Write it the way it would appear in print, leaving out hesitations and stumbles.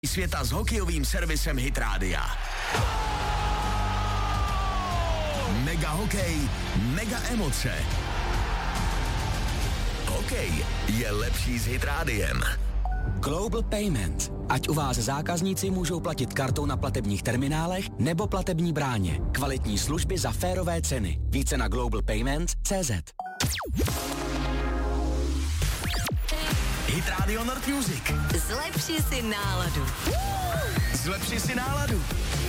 Světa s hokejovým servisem Hit Rádia. Mega hokej, mega emoce. Hokej je lepší s Hit Rádiem. Global Payment. Ať u vás zákazníci můžou platit kartou na platebních terminálech nebo platební bráně. Kvalitní služby za férové ceny. Více na globalpayment.cz. Hit Radio North Music. Zlepši si náladu. Zlepši si náladu.